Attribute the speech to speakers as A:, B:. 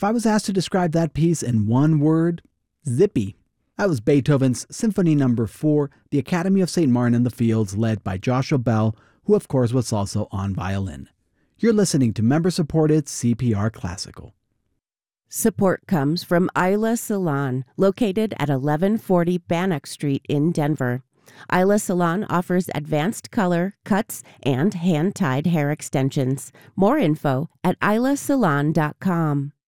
A: If I was asked to describe that piece in one word, zippy. That was Beethoven's Symphony No. 4, the Academy of St. Martin in the Fields, led by Joshua Bell, who of course was also on violin. You're listening to member-supported CPR Classical.
B: Support comes from Isla Salon, located at 1140 Bannock Street in Denver. Isla Salon offers advanced color, cuts, and hand-tied hair extensions. More info at islasalon.com.